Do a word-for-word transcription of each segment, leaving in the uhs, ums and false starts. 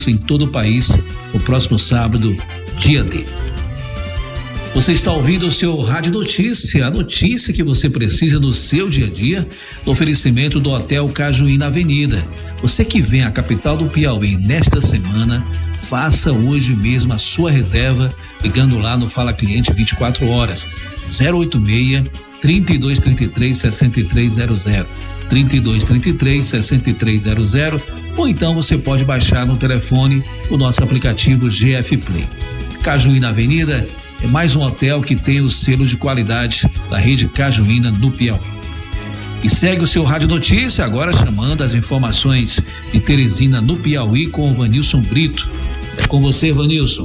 em todo o país no próximo sábado, dia D. Você está ouvindo o seu Rádio Notícia, a notícia que você precisa no seu dia a dia, no oferecimento do Hotel Cajuí na Avenida. Você que vem à capital do Piauí nesta semana, faça hoje mesmo a sua reserva, ligando lá no Fala Cliente vinte e quatro horas, zero oito seis, trinta e dois, trinta e três, sessenta e três zero zero, trinta e dois, trinta e três, sessenta e três zero zero, ou então você pode baixar no telefone o nosso aplicativo G F Play. Cajuí na Avenida é mais um hotel que tem o selo de qualidade da rede Cajuína no Piauí. E segue o seu Rádio Notícia, agora chamando as informações de Teresina no Piauí com o Vanilson Brito. É com você, Vanilson.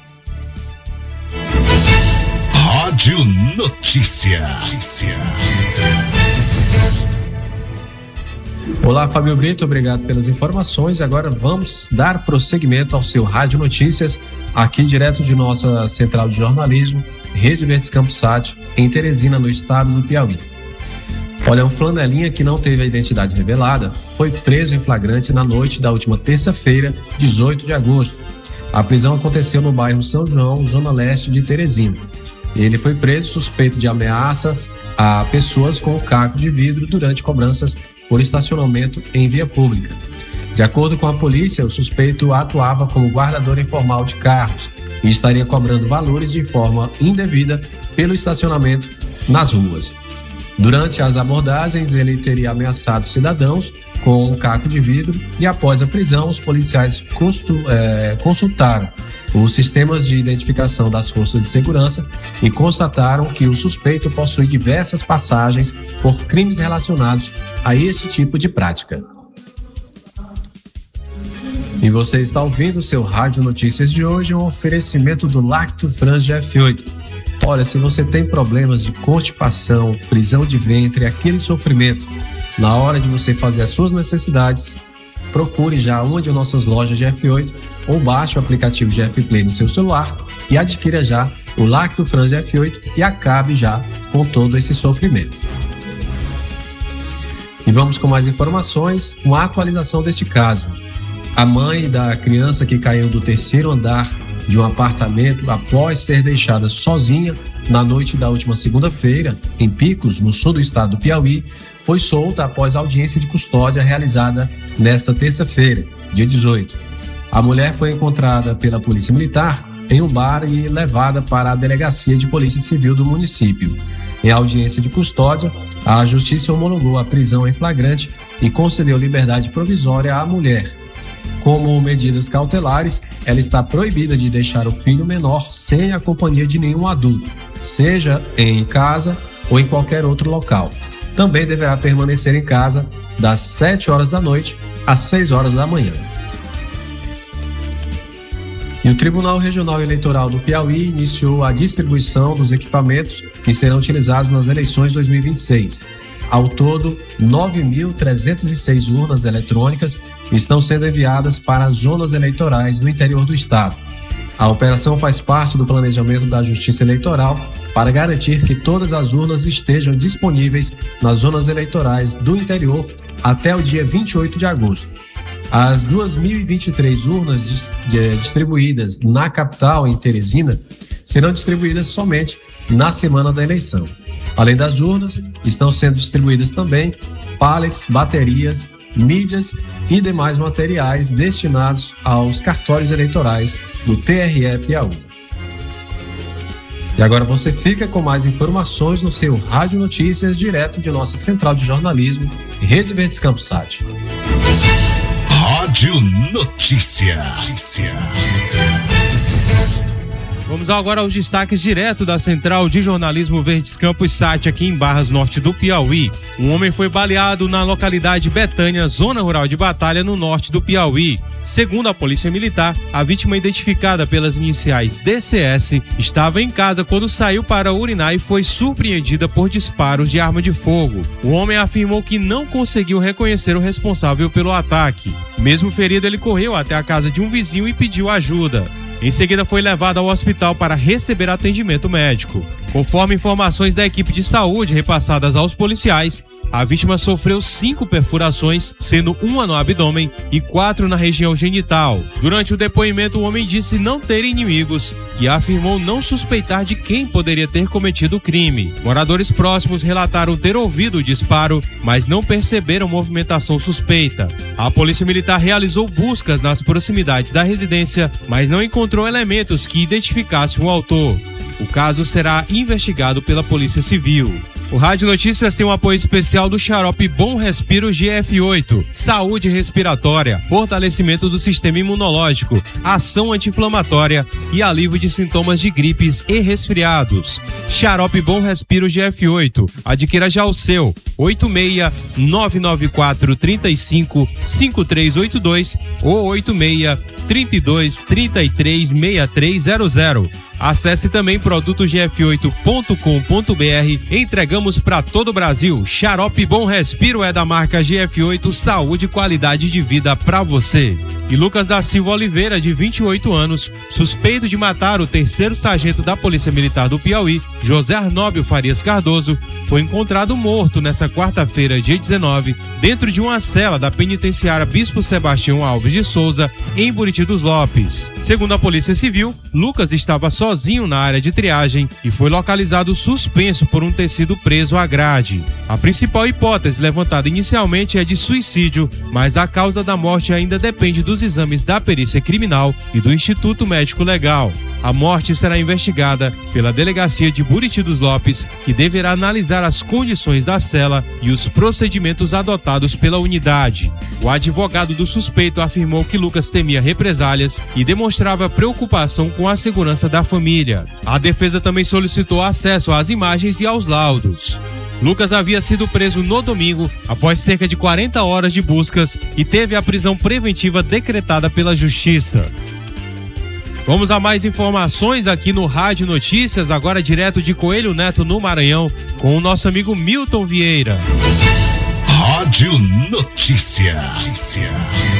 Rádio Notícia. Notícia. Olá, Fábio Brito, obrigado pelas informações. Agora vamos dar prosseguimento ao seu Rádio Notícias, aqui direto de nossa central de jornalismo, Rede Verdes Campos Sat, em Teresina, no estado do Piauí. Olha, um flanelinha que não teve a identidade revelada foi preso em flagrante na noite da última terça-feira, dezoito de agosto. A prisão aconteceu no bairro São João, zona leste de Teresina. Ele foi preso suspeito de ameaças a pessoas com caco de vidro durante cobranças por estacionamento em via pública. De acordo com a polícia, o suspeito atuava como guardador informal de carros e estaria cobrando valores de forma indevida pelo estacionamento nas ruas. Durante as abordagens, ele teria ameaçado cidadãos com um caco de vidro e, após a prisão, os policiais constu, é, consultaram os sistemas de identificação das forças de segurança e constataram que o suspeito possui diversas passagens por crimes relacionados a este tipo de prática. E você está ouvindo o seu Rádio Notícias de hoje, um oferecimento do Lacto Frans G F oito. Olha, se você tem problemas de constipação, prisão de ventre, aquele sofrimento, na hora de você fazer as suas necessidades, procure já uma de nossas lojas G F oito ou baixe o aplicativo G F Play no seu celular e adquira já o Lacto Frans G F oito e acabe já com todo esse sofrimento. E vamos com mais informações, uma atualização deste caso. A mãe da criança que caiu do terceiro andar de um apartamento após ser deixada sozinha na noite da última segunda-feira, em Picos, no sul do estado do Piauí, foi solta após audiência de custódia realizada nesta terça-feira, dia dezoito. A mulher foi encontrada pela Polícia Militar em um bar e levada para a Delegacia de Polícia Civil do município. Em audiência de custódia, a Justiça homologou a prisão em flagrante e concedeu liberdade provisória à mulher. Como medidas cautelares, ela está proibida de deixar o filho menor sem a companhia de nenhum adulto, seja em casa ou em qualquer outro local. Também deverá permanecer em casa das sete horas da noite às seis horas da manhã. E o Tribunal Regional Eleitoral do Piauí iniciou a distribuição dos equipamentos que serão utilizados nas eleições dois mil e vinte e seis. Ao todo, nove mil trezentas e seis urnas eletrônicas estão sendo enviadas para as zonas eleitorais do interior do estado. A operação faz parte do planejamento da Justiça Eleitoral para garantir que todas as urnas estejam disponíveis nas zonas eleitorais do interior até o dia vinte e oito de agosto. As duas mil e vinte e três urnas distribuídas na capital, em Teresina, serão distribuídas somente na semana da eleição. Além das urnas, estão sendo distribuídas também pallets, baterias, mídias e demais materiais destinados aos cartórios eleitorais do T R E Piauí. E agora você fica com mais informações no seu Rádio Notícias, direto de nossa central de jornalismo, Rede Verdes Campos Sat. Rádio Notícia. Notícia. Vamos agora aos destaques direto da Central de Jornalismo Verdes Campos Sat, aqui em Barras Norte do Piauí. Um homem foi baleado na localidade Betânia, zona rural de Batalha, no norte do Piauí. Segundo a Polícia Militar, a vítima, identificada pelas iniciais D C S, estava em casa quando saiu para urinar e foi surpreendida por disparos de arma de fogo. O homem afirmou que não conseguiu reconhecer o responsável pelo ataque. Mesmo ferido, ele correu até a casa de um vizinho e pediu ajuda. Em seguida, foi levado ao hospital para receber atendimento médico. Conforme informações da equipe de saúde repassadas aos policiais, A vítima sofreu cinco perfurações, sendo uma no abdômen e quatro na região genital. Durante o depoimento, o homem disse não ter inimigos e afirmou não suspeitar de quem poderia ter cometido o crime. Moradores próximos relataram ter ouvido o disparo, mas não perceberam movimentação suspeita. A Polícia Militar realizou buscas nas proximidades da residência, mas não encontrou elementos que identificassem o autor. O caso será investigado pela Polícia Civil. O Rádio Notícias tem um apoio especial do xarope Bom Respiro G F oito, saúde respiratória, fortalecimento do sistema imunológico, ação anti-inflamatória e alívio de sintomas de gripes e resfriados. Xarope Bom Respiro G F oito, adquira já o seu, oito seis nove nove quatro três cinco cinco três oito dois ou oito seis trinta e dois trinta e três sessenta e três zero zero. Acesse também produto g f oito ponto com ponto b r. Entregamos para todo o Brasil. Xarope Bom Respiro é da marca G F oito, saúde e qualidade de vida para você. E Lucas da Silva Oliveira, de vinte e oito anos, suspeito de matar o terceiro sargento da Polícia Militar do Piauí, José Arnóbio Farias Cardoso, foi encontrado morto nesta quarta-feira, dia dezenove, dentro de uma cela da penitenciária Bispo Sebastião Alves de Souza, em Buriti dos Lopes. Segundo a Polícia Civil, Lucas estava sozinho na área de triagem e foi localizado suspenso por um ter sido preso à grade. A principal hipótese levantada inicialmente é de suicídio, mas a causa da morte ainda depende dos exames da perícia criminal e do Instituto Médico Legal. A morte será investigada pela Delegacia de Buriti dos Lopes, que deverá analisar as condições da cela e os procedimentos adotados pela unidade. O advogado do suspeito afirmou que Lucas temia represálias e demonstrava preocupação com a segurança da família. A defesa também solicitou acesso às imagens e aos laudos. Lucas havia sido preso no domingo, após cerca de quarenta horas de buscas, e teve a prisão preventiva decretada pela Justiça. Vamos a mais informações aqui no Rádio Notícias, agora direto de Coelho Neto, no Maranhão, com o nosso amigo Milton Vieira. Rádio Notícia. Notícia.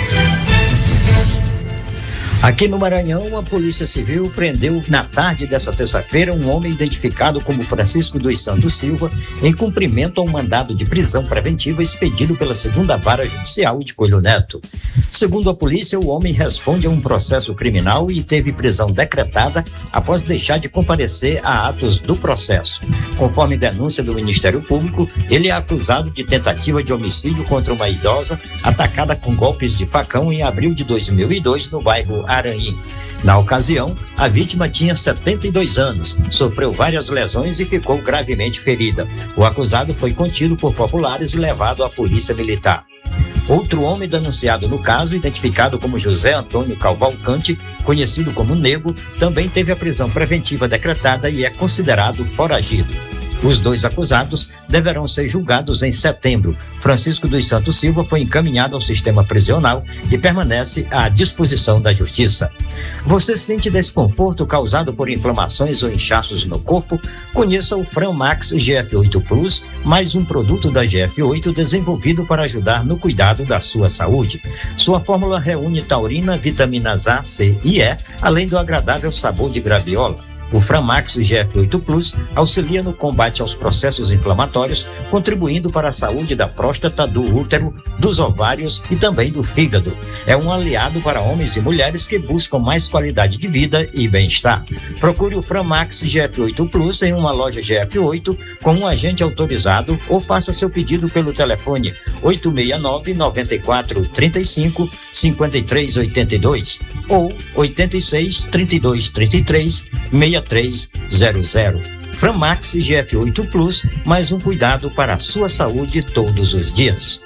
Aqui no Maranhão, a Polícia Civil prendeu na tarde dessa terça-feira um homem identificado como Francisco dos Santos Silva em cumprimento a um mandado de prisão preventiva expedido pela segunda Vara Judicial de Coelho Neto. Segundo a polícia, o homem responde a um processo criminal e teve prisão decretada após deixar de comparecer a atos do processo. Conforme denúncia do Ministério Público, ele é acusado de tentativa de homicídio contra uma idosa atacada com golpes de facão em abril de dois mil e dois no bairro Aranhim. Na ocasião, a vítima tinha setenta e dois anos, sofreu várias lesões e ficou gravemente ferida. O acusado foi contido por populares e levado à Polícia Militar. Outro homem denunciado no caso, identificado como José Antônio Cavalcante, conhecido como Nego, também teve a prisão preventiva decretada e é considerado foragido. Os dois acusados deverão ser julgados em setembro. Francisco dos Santos Silva foi encaminhado ao sistema prisional e permanece à disposição da Justiça. Você sente desconforto causado por inflamações ou inchaços no corpo? Conheça o Franmax G F oito Plus, mais um produto da G F oito desenvolvido para ajudar no cuidado da sua saúde. Sua fórmula reúne taurina, vitaminas A, C e E, além do agradável sabor de graviola. O Franmax G F oito Plus auxilia no combate aos processos inflamatórios, contribuindo para a saúde da próstata, do útero, dos ovários e também do fígado. É um aliado para homens e mulheres que buscam mais qualidade de vida e bem-estar. Procure o Franmax G F oito Plus em uma loja G F oito com um agente autorizado ou faça seu pedido pelo telefone oito seis nove, nove quatro três cinco, cinco três oito dois ou oito seis, trinta e dois, trinta e três, sessenta e três zero zero. Franmax G F oito Plus, mais um cuidado para a sua saúde todos os dias.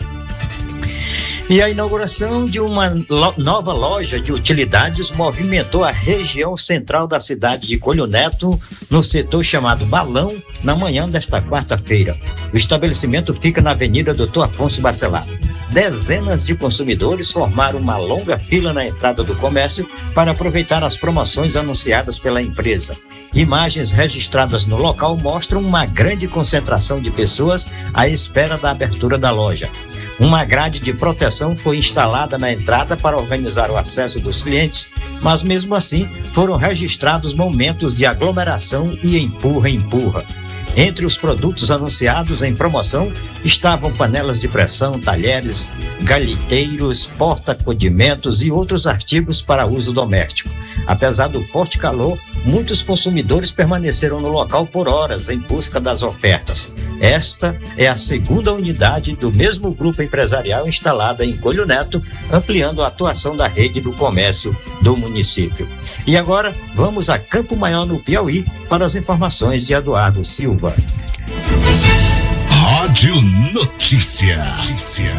E a inauguração de uma lo- nova loja de utilidades movimentou a região central da cidade de Coelho Neto, no setor chamado Balão, na manhã desta quarta-feira. O estabelecimento fica na Avenida doutor Afonso Bacelar. Dezenas de consumidores formaram uma longa fila na entrada do comércio para aproveitar as promoções anunciadas pela empresa. Imagens registradas no local mostram uma grande concentração de pessoas à espera da abertura da loja. Uma grade de proteção foi instalada na entrada para organizar o acesso dos clientes, mas mesmo assim foram registrados momentos de aglomeração e empurra-empurra. Entre os produtos anunciados em promoção estavam panelas de pressão, talheres, galheteiros, porta-condimentos e outros artigos para uso doméstico. Apesar do forte calor, muitos consumidores permaneceram no local por horas em busca das ofertas. Esta é a segunda unidade do mesmo grupo empresarial instalada em Coelho Neto, ampliando a atuação da rede do comércio do município. E agora, vamos a Campo Maior, no Piauí, para as informações de Eduardo Silva. Rádio Notícia. Notícia.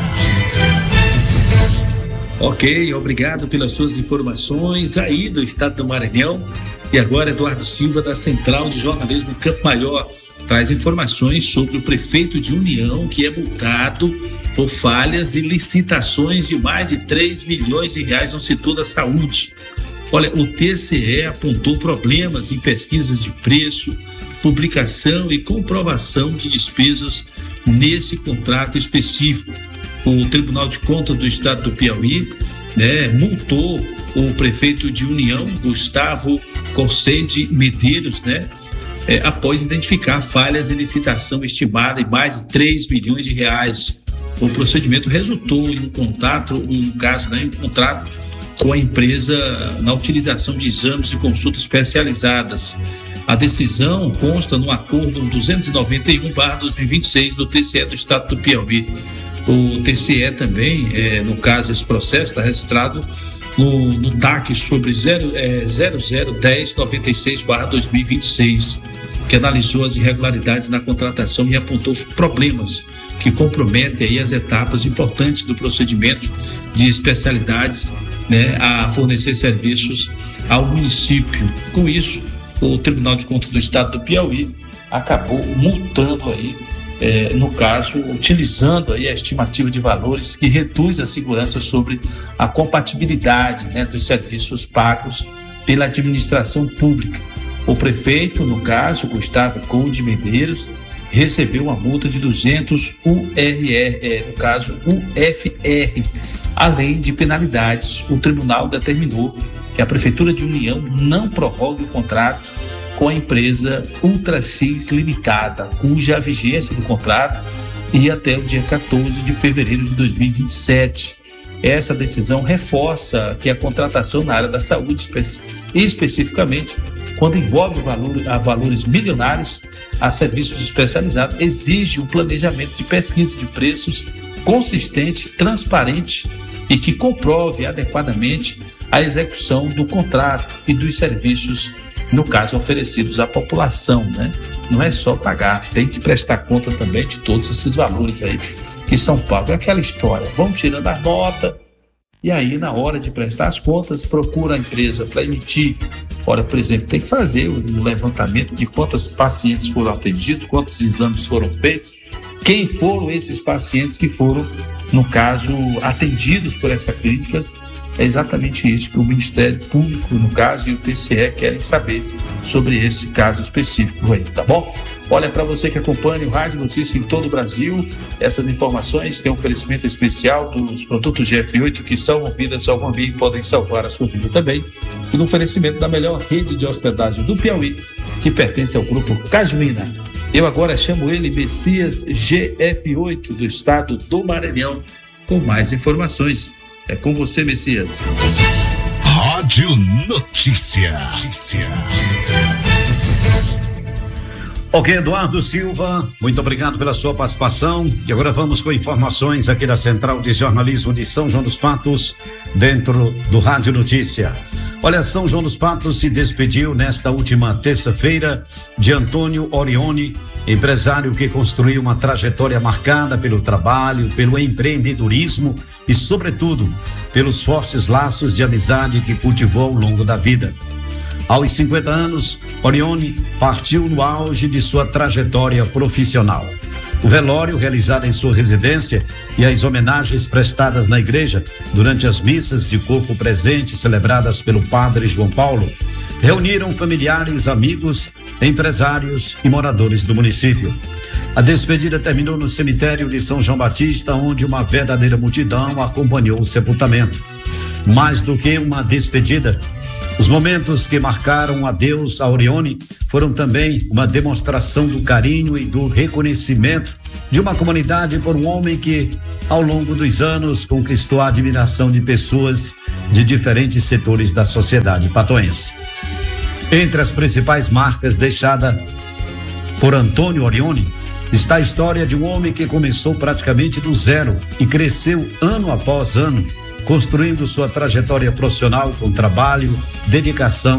Ok, obrigado pelas suas informações aí do estado do Maranhão. E agora Eduardo Silva, da Central de Jornalismo Campo Maior, traz informações sobre o prefeito de União, que é multado por falhas e licitações de mais de três milhões de reais no setor da saúde. Olha, o T C E apontou problemas em pesquisas de preço, publicação e comprovação de despesas nesse contrato específico. O Tribunal de Contas do Estado do Piauí, né, multou o prefeito de União, Gustavo Corsede Medeiros, né, é, após identificar falhas em licitação estimada em mais de três milhões de reais. O procedimento resultou em um contrato, um caso, né, um contrato com a empresa na utilização de exames e consultas especializadas. A decisão consta no acordo duzentos e noventa e um barra dois mil e vinte e seis do T C E do Estado do Piauí. O T C E também, é, no caso, esse processo está registrado no, no T A C sobre zero zero dez noventa e seis barra dois mil e vinte e seis, que analisou as irregularidades na contratação e apontou problemas que comprometem aí as etapas importantes do procedimento de especialidades, né, a fornecer serviços ao município. Com isso, o Tribunal de Contas do Estado do Piauí acabou multando aí, É, no caso, utilizando aí a estimativa de valores que reduz a segurança sobre a compatibilidade, né, dos serviços pagos pela administração pública. O prefeito, no caso, Gustavo Corsede Medeiros, recebeu uma multa de duzentos U R R, é, no caso U F R, além de penalidades. O tribunal determinou que a Prefeitura de União não prorrogue o contrato com a empresa Ultra X Limitada, cuja vigência do contrato ia até o dia quatorze de fevereiro de dois mil e vinte e sete. Essa decisão reforça que a contratação na área da saúde, especificamente quando envolve valor, a valores milionários a serviços especializados, exige um planejamento de pesquisa de preços consistente, transparente e que comprove adequadamente a execução do contrato e dos serviços, no caso, oferecidos à população, né? Não é só pagar, tem que prestar conta também de todos esses valores aí que são pagos. É aquela história, vão tirando a nota e aí, na hora de prestar as contas, procura a empresa para emitir. Ora, por exemplo, tem que fazer o levantamento de quantos pacientes foram atendidos, quantos exames foram feitos, quem foram esses pacientes que foram, no caso, atendidos por essas clínicas. É exatamente isso que o Ministério Público, no caso, e o T C E querem saber sobre esse caso específico aí, tá bom? Olha, para você que acompanha o Rádio Notícia em todo o Brasil, essas informações têm um oferecimento especial dos produtos G F oito que salvam vidas, salvam vida e podem salvar a sua vida também. E no oferecimento da melhor rede de hospedagem do Piauí, que pertence ao grupo Cajuína. Eu agora chamo ele Messias G F oito do estado do Maranhão, com mais informações. É com você, Messias. Rádio Notícia. Notícia. Ok, Eduardo Silva, muito obrigado pela sua participação. E agora vamos com informações aqui da Central de Jornalismo de São João dos Patos, dentro do Rádio Notícia. Olha, São João dos Patos se despediu nesta última terça-feira de Antônio Orione, empresário que construiu uma trajetória marcada pelo trabalho, pelo empreendedorismo e, sobretudo, pelos fortes laços de amizade que cultivou ao longo da vida. Aos cinquenta anos, Orione partiu no auge de sua trajetória profissional. O velório, realizado em sua residência, e as homenagens prestadas na igreja durante as missas de corpo presente celebradas pelo padre João Paulo, reuniram familiares, amigos, empresários e moradores do município. A despedida terminou no cemitério de São João Batista, onde uma verdadeira multidão acompanhou o sepultamento. Mais do que uma despedida, Os momentos que marcaram o adeus a Orione foram também uma demonstração do carinho e do reconhecimento de uma comunidade por um homem que, ao longo dos anos, conquistou a admiração de pessoas de diferentes setores da sociedade patoense. Entre as principais marcas deixadas por Antônio Orione está a história de um homem que começou praticamente do zero e cresceu ano após ano, construindo sua trajetória profissional com trabalho, dedicação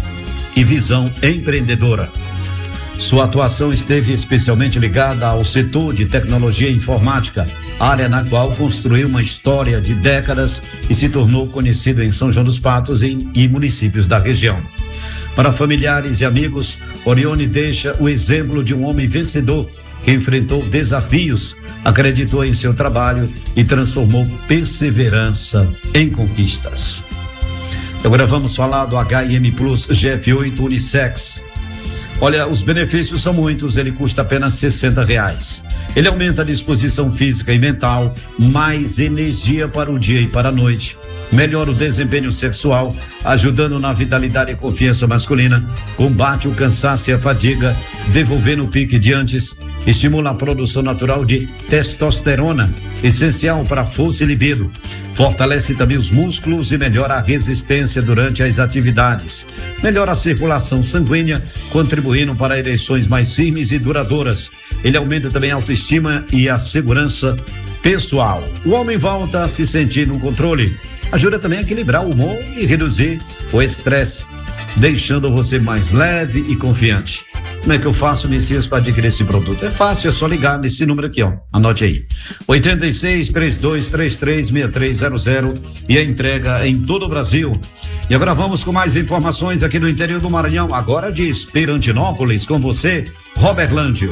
e visão empreendedora. Sua atuação esteve especialmente ligada ao setor de tecnologia e informática, área na qual construiu uma história de décadas e se tornou conhecido em São João dos Patos e, e municípios da região. Para familiares e amigos, Orione deixa o exemplo de um homem vencedor que enfrentou desafios, acreditou em seu trabalho e transformou perseverança em conquistas. Agora vamos falar do H I M Plus G F oito Unissex. Olha, os benefícios são muitos, ele custa apenas sessenta reais. Ele aumenta a disposição física e mental, mais energia para o dia e para a noite, melhora o desempenho sexual, ajudando na vitalidade e confiança masculina, combate o cansaço e a fadiga, devolvendo o pique de antes, estimula a produção natural de testosterona, essencial para a força e libido, fortalece também os músculos e melhora a resistência durante as atividades, melhora a circulação sanguínea, contribuindo para ereções mais firmes e duradouras. Ele aumenta também a autoestima e a segurança pessoal. O homem volta a se sentir no controle, ajuda também a equilibrar o humor e reduzir o estresse, deixando você mais leve e confiante. Como é que eu faço, Messias, para adquirir esse produto? É fácil, é só ligar nesse número aqui, ó. Anote aí. oito seis, três dois três três, seis três zero zero e a entrega em todo o Brasil. E agora vamos com mais informações aqui no interior do Maranhão, agora de Esperantinópolis, com você, Robert Lândio.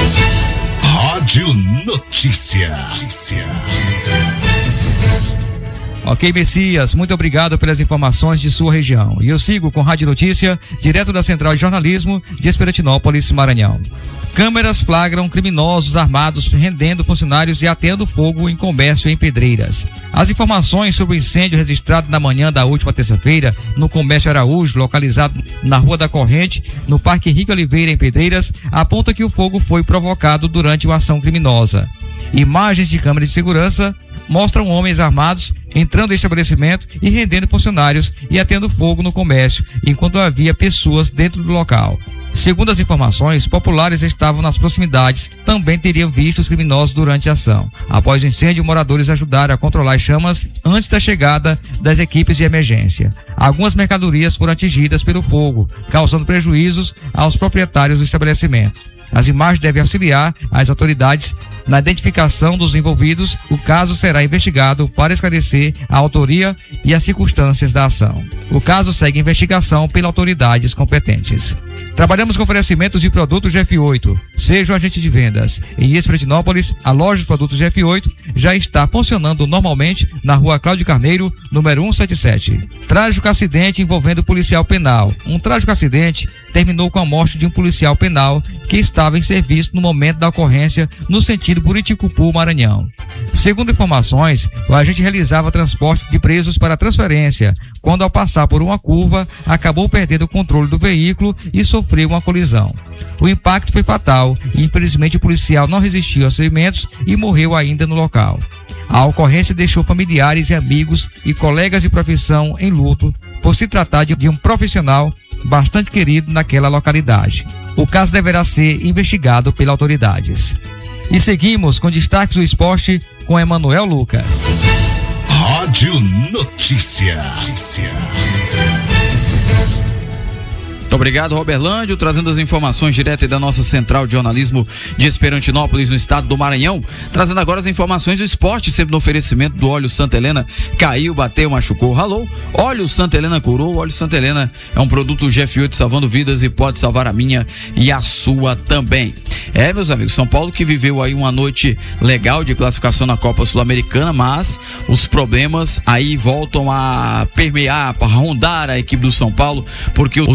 Rádio Notícia. Notícia. Ok, Messias, muito obrigado pelas informações de sua região. E eu sigo com Rádio Notícia, direto da Central de Jornalismo de Esperantinópolis, Maranhão. Câmeras flagram criminosos armados rendendo funcionários e atendo fogo em comércio em Pedreiras. As informações sobre o incêndio registrado na manhã da última terça-feira no comércio Araújo, localizado na Rua da Corrente, no Parque Henrique Oliveira, em Pedreiras, aponta que o fogo foi provocado durante uma ação criminosa. Imagens de câmeras de segurança mostram homens armados entrando no estabelecimento e rendendo funcionários e atendo fogo no comércio, enquanto havia pessoas dentro do local. Segundo as informações, populares estavam nas proximidades, também teriam visto os criminosos durante a ação. Após o incêndio, moradores ajudaram a controlar as chamas antes da chegada das equipes de emergência. Algumas mercadorias foram atingidas pelo fogo, causando prejuízos aos proprietários do estabelecimento. As imagens devem auxiliar as autoridades na identificação dos envolvidos. O caso será investigado para esclarecer a autoria e as circunstâncias da ação. O caso segue investigação pelas autoridades competentes. Trabalhamos com oferecimentos de produtos G F oito. Seja um agente de vendas. Em Esperantinópolis, a loja de produtos G F oito já está funcionando normalmente na Rua Cláudio Carneiro, número cento e setenta e sete. Trágico acidente envolvendo policial penal. Um trágico acidente terminou com a morte de um policial penal que estava em serviço no momento da ocorrência no sentido Buriticupu, Maranhão. Segundo informações, o agente realizava transporte de presos para transferência, quando ao passar por uma curva, acabou perdendo o controle do veículo e sofreu uma colisão. O impacto foi fatal e infelizmente o policial não resistiu aos ferimentos e morreu ainda no local. A ocorrência deixou familiares e amigos e colegas de profissão em luto por se tratar de um profissional bastante querido naquela localidade. O caso deverá ser investigado pelas autoridades. E seguimos com destaques do esporte com Emanuel Lucas. Rádio Notícia. Notícia. Muito obrigado, Robert Lândio, trazendo as informações direto da nossa central de jornalismo de Esperantinópolis, no estado do Maranhão. Trazendo agora as informações do esporte, sempre no oferecimento do óleo Santa Helena. Caiu, bateu, machucou, ralou. Óleo Santa Helena curou. O óleo Santa Helena é um produto G F oito salvando vidas e pode salvar a minha e a sua também. É, meus amigos, São Paulo que viveu aí uma noite legal de classificação na Copa Sul-Americana, mas os problemas aí voltam a permear, a rondar a equipe do São Paulo, porque o zagueiro Juan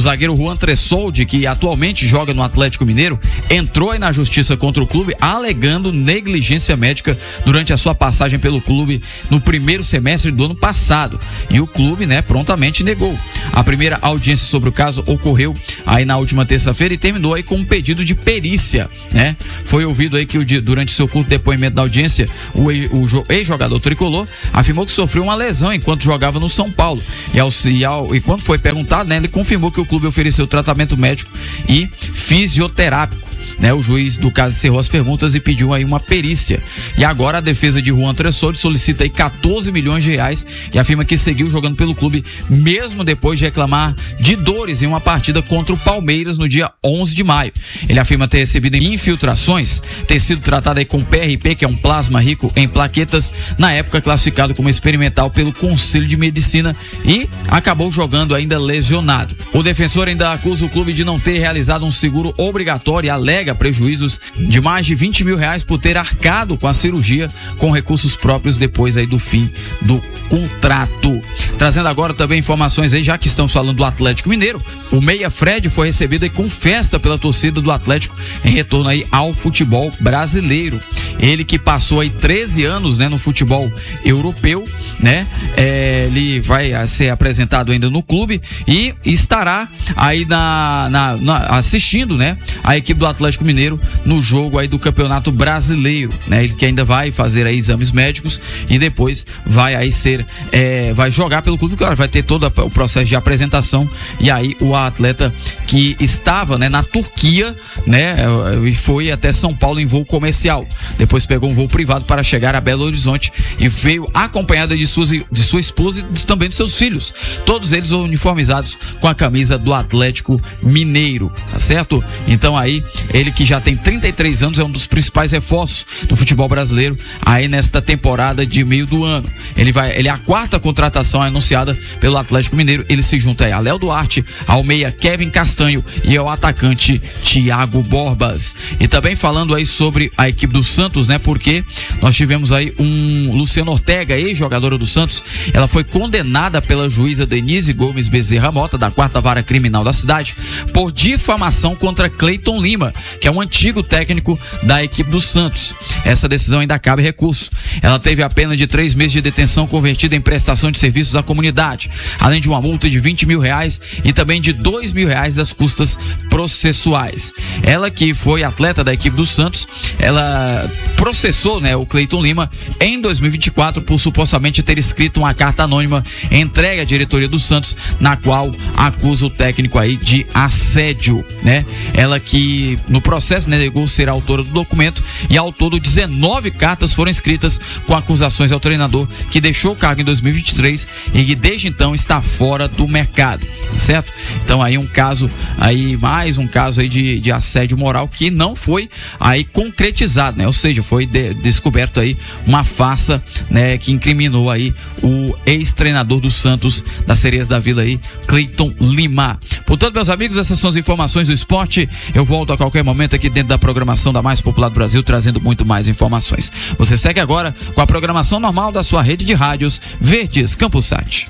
Juan Tressoldi, que atualmente joga no Atlético Mineiro, entrou aí na justiça contra o clube alegando negligência médica durante a sua passagem pelo clube no primeiro semestre do ano passado. E o clube, né, prontamente negou. A primeira audiência sobre o caso ocorreu aí na última terça-feira e terminou aí com um pedido de perícia, né? Foi ouvido aí que o, durante seu curto depoimento da audiência, o, o ex-jogador tricolor afirmou que sofreu uma lesão enquanto jogava no São Paulo. E, ao, e, ao, e quando foi perguntado, né, ele confirmou que o clube ofereceu tratamento médico e fisioterápico. Né, o juiz do caso encerrou as perguntas e pediu aí uma perícia. E agora a defesa de Juan Tressoldi solicita aí quatorze milhões de reais e afirma que seguiu jogando pelo clube mesmo depois de reclamar de dores em uma partida contra o Palmeiras no dia onze de maio. Ele afirma ter recebido infiltrações, ter sido tratado aí com P R P, que é um plasma rico em plaquetas, na época classificado como experimental pelo Conselho de Medicina, e acabou jogando ainda lesionado. O defensor ainda acusa o clube de não ter realizado um seguro obrigatório e alega prejuízos de mais de vinte mil reais por ter arcado com a cirurgia com recursos próprios depois aí do fim do contrato. Trazendo agora também informações aí, já que estamos falando do Atlético Mineiro, o meia Fred foi recebido aí com festa pela torcida do Atlético em retorno aí ao futebol brasileiro. Ele que passou aí treze anos, né, no futebol europeu, né? É, ele vai ser apresentado ainda no clube e estará aí na, na, na assistindo, né, a equipe do Atlético Mineiro no jogo aí do Campeonato Brasileiro, né? Ele que ainda vai fazer aí exames médicos e depois vai aí ser é, vai jogar pelo clube, claro, vai ter todo o processo de apresentação. E aí o atleta que estava, né, na Turquia, né, e foi até São Paulo em voo comercial, depois pegou um voo privado para chegar a Belo Horizonte e veio acompanhado de, suas, de sua esposa e também de seus filhos, todos eles uniformizados com a camisa do Atlético Mineiro, tá certo? Então aí ele que já tem trinta e três anos, é um dos principais reforços do futebol brasileiro aí nesta temporada de meio do ano. Ele vai, ele é a quarta contratação anunciada pelo Atlético Mineiro. Ele se junta aí a Léo Duarte, ao meia Kevin Castanho e ao atacante Thiago Borbas. E também falando aí sobre a equipe do Santos, né? Porque nós tivemos aí um Luciano Ortega, ex-jogadora do Santos. Ela foi condenada pela juíza Denise Gomes Bezerra Mota, da quarta vara criminal da cidade, por difamação contra Cleiton Lima, que é um antigo técnico da equipe do Santos. Essa decisão ainda cabe recurso. Ela teve a pena de três meses de detenção convertida em prestação de serviços à comunidade, além de uma multa de vinte mil reais e também de dois mil reais das custas processuais. Ela que foi atleta da equipe do Santos, ela processou, né, o Cleiton Lima em dois mil e vinte e quatro por supostamente ter escrito uma carta anônima entregue à diretoria do Santos, na qual acusa o técnico aí de assédio, né? Ela que no processo, né, negou ser a autora do documento, e ao todo dezenove cartas foram escritas com acusações ao treinador, que deixou o cargo em dois mil e vinte e três e que desde então está fora do mercado, certo? Então aí um caso aí, mais um caso aí de, de assédio moral que não foi aí concretizado, né? Ou seja, foi de, descoberto aí uma farsa, né, que incriminou aí o ex-treinador do Santos, das Sereias da Vila aí, Cleiton Lima. Portanto, meus amigos, essas são as informações do esporte. Eu volto a qualquer momento aqui dentro da programação da mais popular do Brasil, trazendo muito mais informações. Você segue agora com a programação normal da sua rede de rádios Verdes Campus Sat.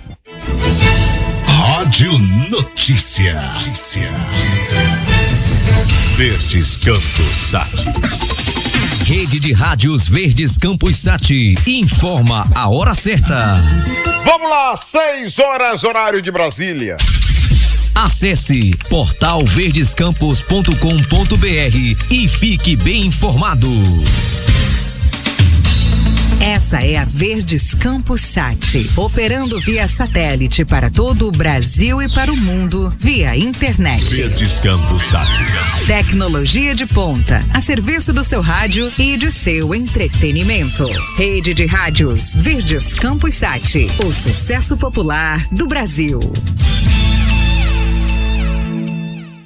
Rádio Notícia. Notícia. Verdes Campus Sat. Rede de Rádios Verdes Campus Sat informa a hora certa. Vamos lá, seis horas, horário de Brasília. Acesse portal verdescampus ponto com ponto br e fique bem informado. Essa é a Verdes Campus Sat, operando via satélite para todo o Brasil e para o mundo via internet. Verdes Campus Sat. Tecnologia de ponta, a serviço do seu rádio e de seu entretenimento. Rede de rádios Verdes Campus Sat, o sucesso popular do Brasil.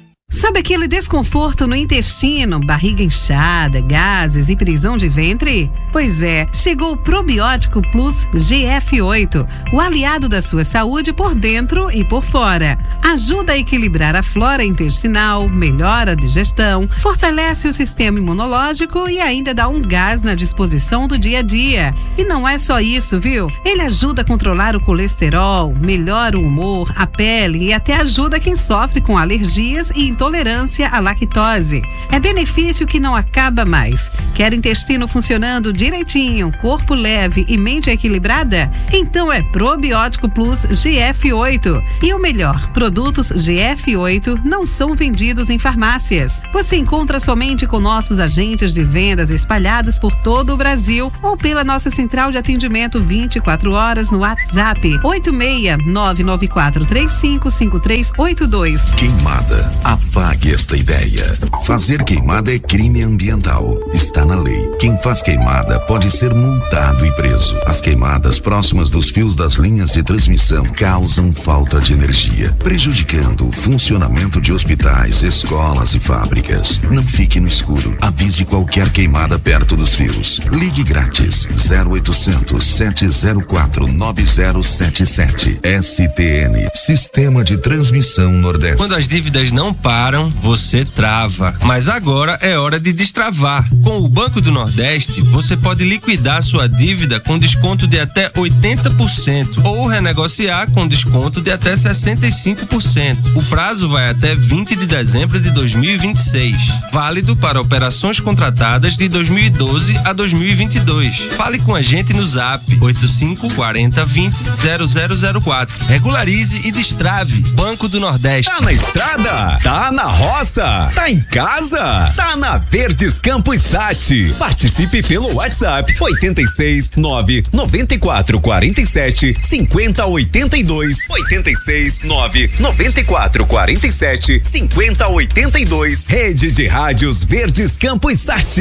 Sabe aquele desconforto no intestino, barriga inchada, gases e prisão de ventre? Pois é, chegou o Probiótico Plus G F oito, o aliado da sua saúde por dentro e por fora. Ajuda a equilibrar a flora intestinal, melhora a digestão, fortalece o sistema imunológico e ainda dá um gás na disposição do dia a dia. E não é só isso, viu? Ele ajuda a controlar o colesterol, melhora o humor, a pele e até ajuda quem sofre com alergias e intolerância à lactose. É benefício que não acaba mais. Quer intestino funcionando direitinho, corpo leve e mente equilibrada? Então é Probiótico Plus G F oito. E o melhor, produtos G F oito não são vendidos em farmácias. Você encontra somente com nossos agentes de vendas espalhados por todo o Brasil ou pela nossa central de atendimento vinte e quatro horas no WhatsApp oito seis nove nove quatro três cinco cinco três oito dois. Queimada. Apague esta ideia. Fazer queimada é crime ambiental. Está na lei. Quem faz queimada pode ser multado e preso. As queimadas próximas dos fios das linhas de transmissão causam falta de energia, prejudicando o funcionamento de hospitais, escolas e fábricas. Não fique no escuro. Avise qualquer queimada perto dos fios. Ligue grátis zero oitocentos, sete zero quatro, nove zero sete sete. S T N, Sistema de Transmissão Nordeste. Quando as dívidas não param, você trava. Mas agora é hora de destravar. Com o Banco do Nordeste, você pode liquidar sua dívida com desconto de até oitenta por cento ou renegociar com desconto de até sessenta e cinco por cento. O prazo vai até vinte de dezembro de dois mil e vinte e seis. Válido para operações contratadas de dois mil e doze a dois mil e vinte e dois. Fale com a gente no Zap oito cinco quatro zero vinte zero zero zero quatro. Regularize e destrave. Banco do Nordeste. Tá na estrada? Tá na roça? Tá em casa? Tá na Verdes Campos Sat. Participe pelo WhatsApp oito seis nove nove quatro quatro sete cinco zero oito dois. oito seis nove nove quatro quatro sete cinco zero oito dois. Rede de Rádios Verdes Campos Sat.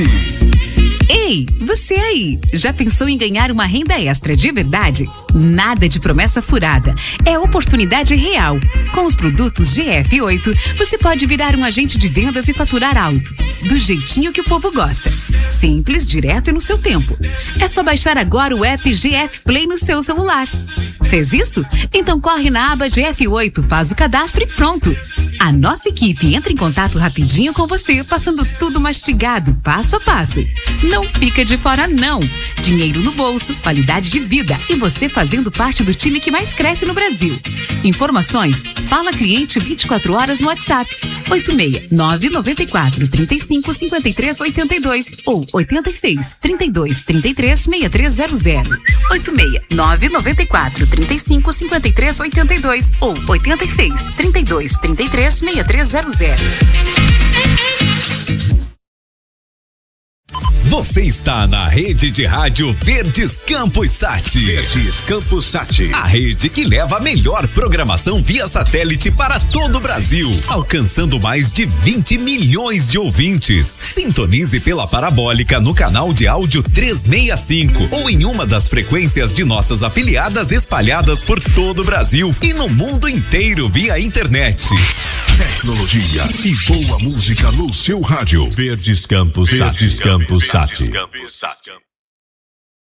Ei, você aí, já pensou em ganhar uma renda extra de verdade? Nada de promessa furada, é oportunidade real. Com os produtos G F oito, você pode virar um agente de vendas e faturar alto, do jeitinho que o povo gosta. Simples, direto e no seu tempo. É só baixar agora o app G F Play no seu celular. Fez isso? Então corre na aba G F oito, faz o cadastro e pronto. A nossa equipe entra em contato rapidinho com você, passando tudo mastigado, passo a passo. Não fica de fora não. Dinheiro no bolso, qualidade de vida e você fazendo parte do time que mais cresce no Brasil. Informações? Fala cliente vinte e quatro horas no WhatsApp oito seis nove nove quatro três cinco cinco três oito dois ou oito seis trinta e dois trinta e três sessenta e três zero zero. oito seis nove nove quatro três cinco cinco três oito dois ou oito seis trinta e dois trinta e três sessenta e três zero zero. Você está na rede de rádio Verdes Campos Sat. Verdes Campos Sat. A rede que leva a melhor programação via satélite para todo o Brasil, alcançando mais de vinte milhões de ouvintes. Sintonize pela parabólica no canal de áudio trezentos e sessenta e cinco ou em uma das frequências de nossas afiliadas espalhadas por todo o Brasil e no mundo inteiro via internet. Tecnologia e boa música no seu rádio. Verdes Campos Sat. Verdes Campos Sat. Campos Sat.